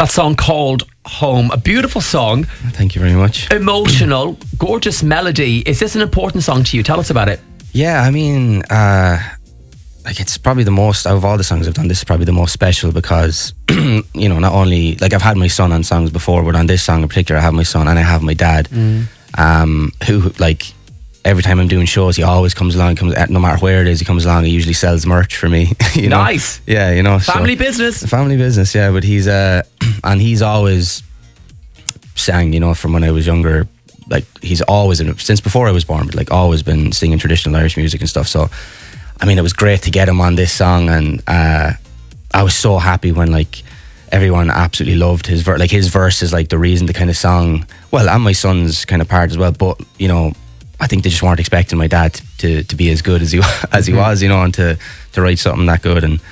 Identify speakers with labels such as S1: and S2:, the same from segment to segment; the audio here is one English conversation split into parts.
S1: That song called Home. A beautiful song.
S2: Thank you very much.
S1: Emotional, gorgeous melody. Is this an important song to you? Tell us about it.
S2: Yeah, I mean, like it's probably the most, out of all the songs I've done, this is probably the most special because, you know, not only, like I've had my son on songs before, but on this song in particular, I have my son and I have my dad, who, like, every time I'm doing shows, he always comes along, no matter where it is, he comes along, he usually sells merch for me. You know?
S1: Nice.
S2: Yeah, you know.
S1: Family business.
S2: Family business, yeah, but he's, and he's always sang, you know, from when I was younger. Like, he's always, since before I was born, but like always been singing traditional Irish music and stuff. So, I mean, it was great to get him on this song, and I was so happy when like everyone absolutely loved his verse. Like his verse is like the reason the kind of song, well, and my son's kind of part as well. But you know, I think they just weren't expecting my dad to be as good as he was, you know, and to write something that good. And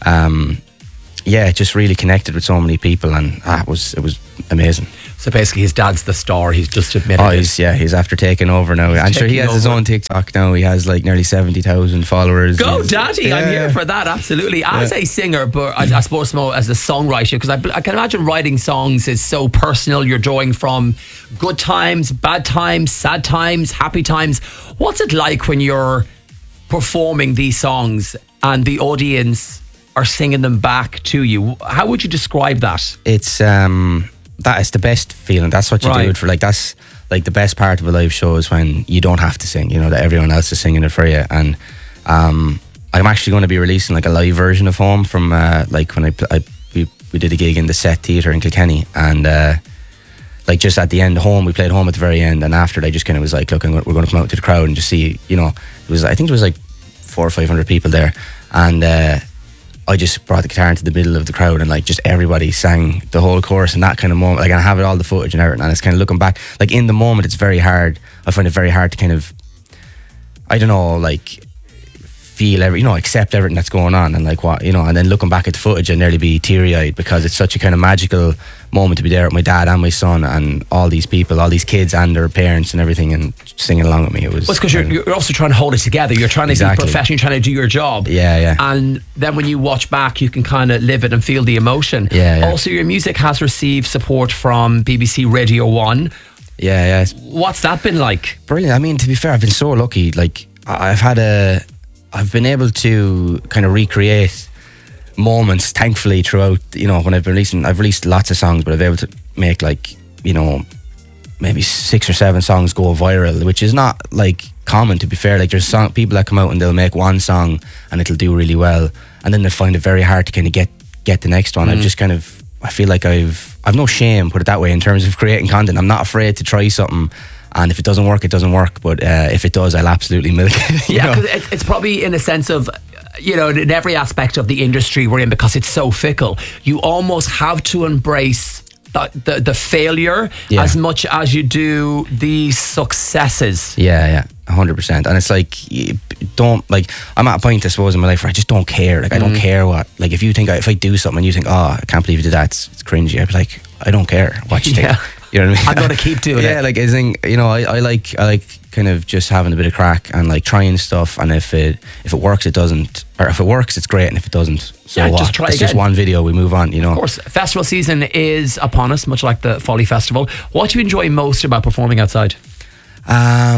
S2: yeah, it just really connected with so many people, and it was amazing.
S1: So basically, his dad's the star. He's just admitted it.
S2: He's after taking over now. I'm sure he has his own TikTok now. He has like nearly 70,000 followers.
S1: Go, Daddy! Yeah. I'm here for that. Absolutely. As a singer, but I suppose more as a songwriter, because I can imagine writing songs is so personal. You're drawing from good times, bad times, sad times, happy times. What's it like when you're performing these songs and the audience are singing them back to you? How would you describe that?
S2: It's that is the best feeling. That's what you do it for. Like, that's like the best part of a live show is when you don't have to sing, you know, that everyone else is singing it for you. And I'm actually going to be releasing like a live version of Home from like when we did a gig in the Set Theatre in Kilkenny, and like just at the end, Home, we played Home at the very end, and after they just kind of was like, look, we're going to come out to the crowd and just see, you know, I think there was like 400 or 500 people there, and I just brought the guitar into the middle of the crowd, and like just everybody sang the whole chorus in that kind of moment. Like, I have it all the footage and everything, and it's kind of looking back, like in the moment, it's very hard. I find it very hard to kind of, I don't know, like feel accept everything that's going on, and like what, you know, and then looking back at the footage and nearly be teary-eyed because it's such a kind of magical moment to be there with my dad and my son and all these people, all these kids and their parents and everything, and singing along with me. It was
S1: because you're also trying to hold it together. You're trying to be professional, you're trying to do your job.
S2: Yeah.
S1: And then when you watch back, you can kind of live it and feel the emotion.
S2: Yeah.
S1: Also, your music has received support from BBC Radio 1.
S2: Yeah.
S1: What's that been like?
S2: Brilliant. I mean, to be fair, I've been so lucky. Like, I've been able to kind of recreate moments, thankfully, throughout, you know, when I've released lots of songs, but I've been able to make like, you know, maybe 6 or 7 songs go viral, which is not like common, to be fair. Like, there's people that come out and they'll make one song and it'll do really well, and then they find it very hard to kind of get the next one. I feel like I've no shame, put it that way, in terms of creating content. I'm not afraid to try something, and if it doesn't work, it doesn't work, but if it does, I'll absolutely milk it.
S1: Yeah, because it's probably in a sense of, you know, in every aspect of the industry we're in, because it's so fickle, you almost have to embrace the failure as much as you do the successes.
S2: Yeah, 100%. And it's like, I'm at a point, I suppose, in my life where I just don't care. Like, I don't care what, like, if I do something and you think, oh, I can't believe you did that, it's cringy, I'd be like, I don't care what you think. You know what I mean?
S1: I'm going to keep doing it.
S2: Yeah, like, I think, you know, I like kind of just having a bit of crack and like trying stuff, and if it works, it doesn't, or if it works, it's great, and if it doesn't, so what?
S1: Just try
S2: it's
S1: again.
S2: Just one video, we move on, you know.
S1: Of course, festival season is upon us, much like the Folly Festival. What do you enjoy most about performing outside?
S2: I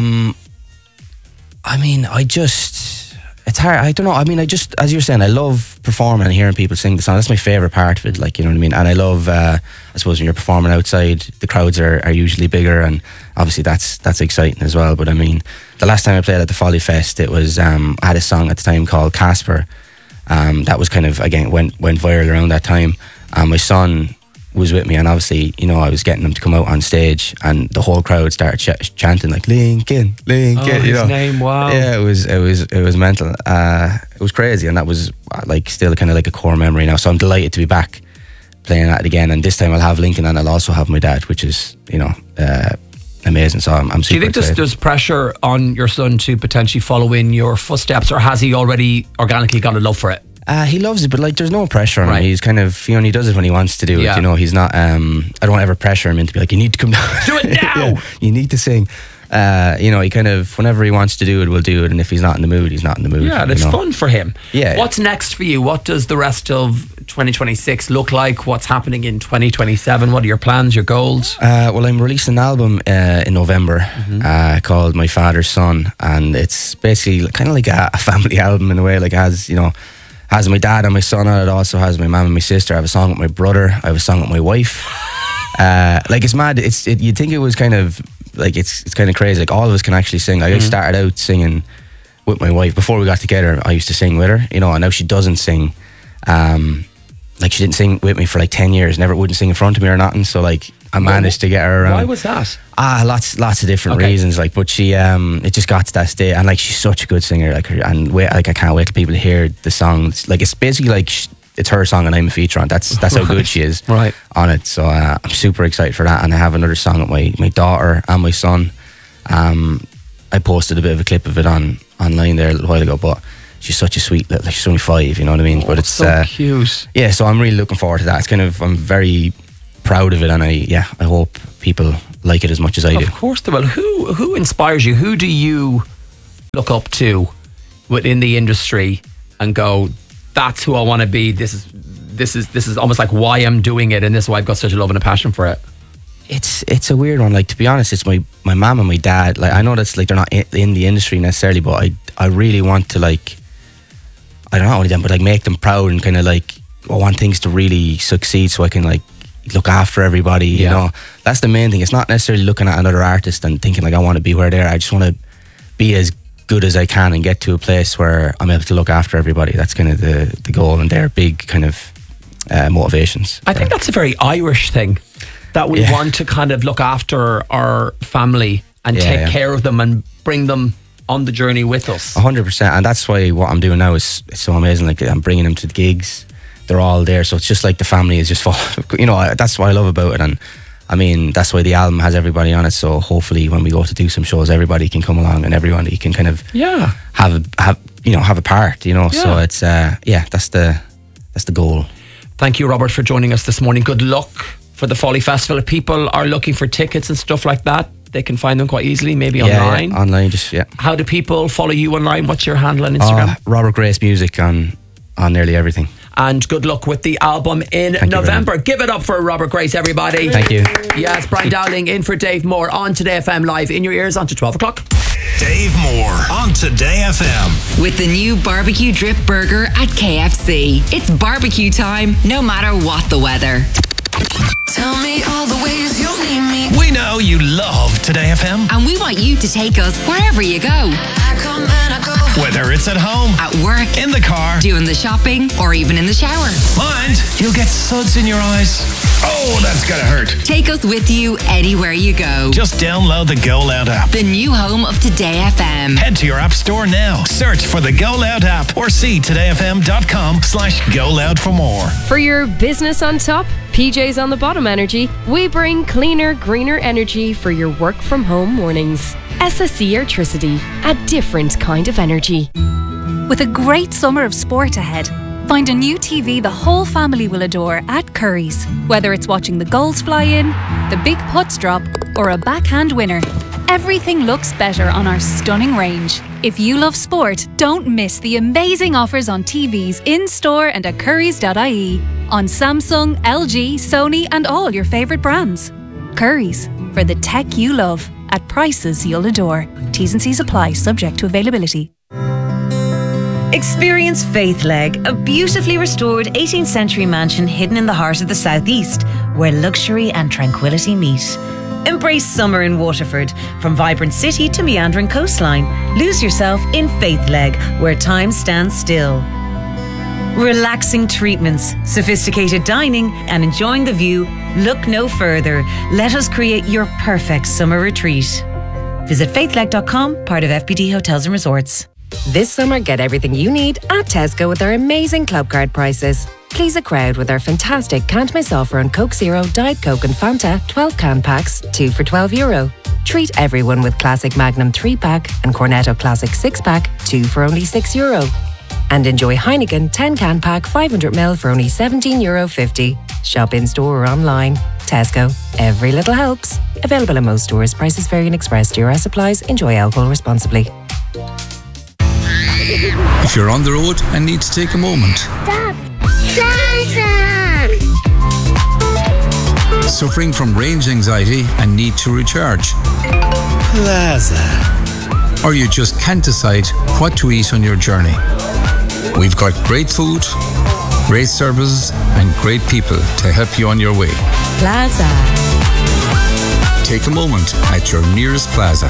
S2: mean, it's hard. I don't know. I mean, as you're saying, I love performing and hearing people sing the song. That's my favourite part of it, like, you know what I mean? And I love, I suppose, when you're performing outside, the crowds are usually bigger, and obviously that's exciting as well. But I mean, the last time I played at the Folly Fest, it was, I had a song at the time called Casper. That was kind of, again, went viral around that time. And my son was with me, and obviously, you know, I was getting him to come out on stage, and the whole crowd started chanting like Lincoln, you know.
S1: His name, wow.
S2: Yeah, it was mental. It was crazy, and that was like still kind of like a core memory now. So I'm delighted to be back playing that again, and this time I'll have Lincoln and I'll also have my dad, which is, you know, amazing. So I'm super excited.
S1: Do you think there's pressure on your son to potentially follow in your footsteps, or has he already organically got a love for it?
S2: He loves it, but like, there's no pressure on him. He's kind of, he only does it when he wants to do it. You know, he's not. I don't ever pressure him into be like, you need to come down.
S1: Do it now.
S2: You need to sing. he kind of, whenever he wants to do it, will do it, and if he's not in the mood, he's not in the mood.
S1: Yeah, and it's fun for him.
S2: Yeah.
S1: What's next for you? What does the rest of 2026 look like? What's happening in 2027? What are your plans, your goals?
S2: Well, I'm releasing an album in November called My Father's Son, and it's basically kind of like a family album in a way. Like, it has my dad and my son on it. It also has my mum and my sister. I have a song with my brother. I have a song with my wife. Like, it's mad. You'd think it was kind of like, it's kind of crazy. Like, all of us can actually sing. Like, I started out singing with my wife before we got together. I used to sing with her, and now she doesn't sing. Like, she didn't sing with me for like 10 years. Never wouldn't sing in front of me or nothing. So like, I managed to get her around.
S1: Why was that?
S2: Lots of different reasons. Like, but she, it just got to that state, and like, she's such a good singer. Like, I can't wait till people to hear the song. Like, it's basically like it's her song, and I'm a feature on. That's how good she is on it. So I'm super excited for that. And I have another song with my daughter and my son. I posted a bit of a clip of it online there a little while ago, but she's such a sweet little, like, she's only 5, you know what I mean? But it's
S1: so cute. Yeah,
S2: so I'm really looking forward to that. It's kind of, I'm very proud of it, and I hope people like it as much as I do.
S1: Of course they will. Who inspires you? Who do you look up to within the industry and go, that's who I want to be? This is almost like why I'm doing it, and this is why I've got such a love and a passion for it.
S2: It's a weird one. Like, to be honest, it's my mum and my dad. Like, I know that's like, they're not in the industry necessarily, but I really want to, like, I don't know only them, but like, make them proud, and kind of like, I want things to really succeed so I can like look after everybody. You know, that's the main thing. It's not necessarily looking at another artist and thinking like, I want to be where they are. I just want to be as good as I can and get to a place where I'm able to look after everybody. That's kind of the goal, and their big kind of motivations.
S1: I think that's a very Irish thing, that we want to kind of look after our family and take care of them and bring them on the journey with us.
S2: 100%. And that's why what I'm doing now is so amazing. Like, I'm bringing them to the gigs. They're all there. So it's just like the family is just full. That's what I love about it. And I mean, that's why the album has everybody on it. So hopefully when we go to do some shows, everybody can come along, and everybody can kind of have a part, So it's that's the goal.
S1: Thank you, Robert, for joining us this morning. Good luck for the Folly Festival. If people are looking for tickets and stuff like that, they can find them quite easily, maybe online.
S2: Yeah, online,
S1: How do people follow you online? What's your handle on Instagram?
S2: Robert Grace Music on nearly everything.
S1: And good luck with the album in November. Give it up for Robert Grace, everybody.
S2: Thank you.
S1: Yes, Brian Dowling in for Dave Moore on Today FM Live, in your ears until 12 o'clock.
S3: Dave Moore on Today FM.
S4: With the new barbecue drip burger at KFC. It's barbecue time, no matter what the weather.
S5: Tell me all the ways you need me.
S3: We know you love Today FM.
S4: And we want you to take us wherever you go.
S5: I come and I go.
S3: Whether it's at home,
S4: at work,
S3: in the car,
S4: doing the shopping, or even in the shower.
S3: Mind, you'll get suds in your eyes. Oh, that's gonna hurt.
S4: Take us with you anywhere you go.
S3: Just download the Go Loud app.
S4: The new home of Today FM.
S3: Head to your app store now. Search for the Go Loud app, or see todayfm.com/Go Loud for more.
S6: For your business on top, PJs on the bottom energy, we bring cleaner, greener energy for your work from home mornings. SSE Airtricity, a different kind of energy.
S7: With a great summer of sport ahead, find a new TV the whole family will adore at Curry's. Whether it's watching the goals fly in, the big putts drop, or a backhand winner, everything looks better on our stunning range. If you love sport, don't miss the amazing offers on TVs in-store and at currys.ie on Samsung, LG, Sony and all your favourite brands. Curry's, for the tech you love, at prices you'll adore. T's and C's apply, subject to availability.
S8: Experience Faithleg, a beautifully restored 18th century mansion hidden in the heart of the southeast, where luxury and tranquility meet. Embrace summer in Waterford, from vibrant city to meandering coastline. Lose yourself in Faithleg, where time stands still. Relaxing treatments, sophisticated dining, and enjoying the view. Look no further. Let us create your perfect summer retreat. Visit faithleg.com, part of FBD Hotels and Resorts.
S9: This summer, get everything you need at Tesco with our amazing club card prices. Please a crowd with our fantastic Can't Miss offer on Coke Zero, Diet Coke and Fanta 12 can packs, 2 for €12. Treat everyone with Classic Magnum 3-pack and Cornetto Classic 6-pack, 2 for only €6. And enjoy Heineken 10 can pack 500ml for only €17.50. Shop in store or online. Tesco. Every little helps. Available in most stores. Prices vary and expressed. DRS applies. Enjoy alcohol responsibly.
S10: If you're on the road and need to take a moment.
S11: Stop. Plaza.
S10: Suffering from range anxiety and need to recharge.
S3: Plaza.
S10: Or you just can't decide what to eat on your journey. We've got great food, great services and great people to help you on your way.
S9: Plaza.
S10: Take a moment at your nearest Plaza.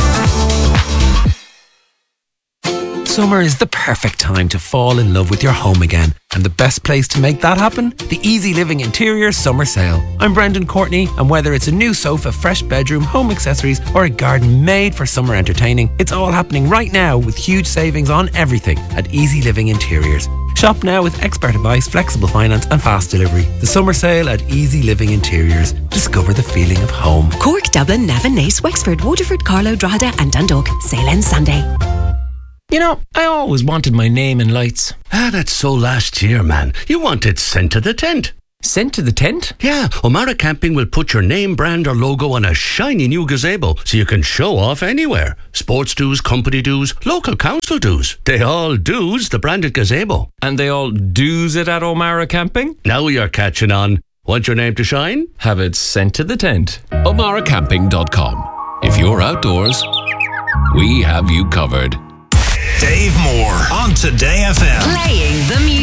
S12: Summer is the perfect time to fall in love with your home again. And the best place to make that happen? The Easy Living Interiors Summer Sale. I'm Brendan Courtney, and whether it's a new sofa, fresh bedroom, home accessories, or a garden made for summer entertaining, it's all happening right now with huge savings on everything at Easy Living Interiors. Shop now with expert advice, flexible finance and fast delivery. The summer sale at Easy Living Interiors. Discover the feeling of home.
S13: Cork, Dublin, Navan, Naas, Wexford, Waterford, Carlow, Drogheda and Dundalk. Sale ends Sunday.
S12: You know, I always wanted my name in lights.
S14: That's so last year, man. You wanted sent to the tent.
S12: Sent to the tent?
S14: Yeah, O'Mara Camping will put your name, brand or logo on a shiny new gazebo so you can show off anywhere. Sports dues, company dues, local council dues. They all dues the branded gazebo.
S12: And they all dues it at O'Mara Camping?
S14: Now you're catching on. Want your name to shine?
S12: Have it sent to the tent.
S15: O'MaraCamping.com. If you're outdoors, we have you covered.
S3: Dave Moore on Today FM.
S4: Playing the music.